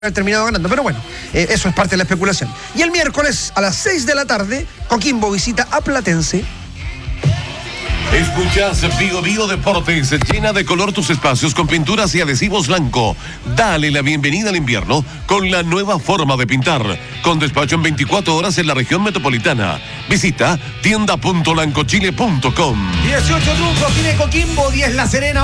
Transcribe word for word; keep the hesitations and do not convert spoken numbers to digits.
haber terminado ganando, pero bueno, eh, eso es parte de la especulación. Y el miércoles a las seis de la tarde, Coquimbo visita a Platense. Escuchas Bio Bio Deportes, llena de color tus espacios con pinturas y adhesivos blanco. Dale la bienvenida al invierno con la nueva forma de pintar, con despacho en veinticuatro horas en la región metropolitana. Visita tienda punto lancochile punto com. dieciocho triunfos tiene Coquimbo, diez La Serena.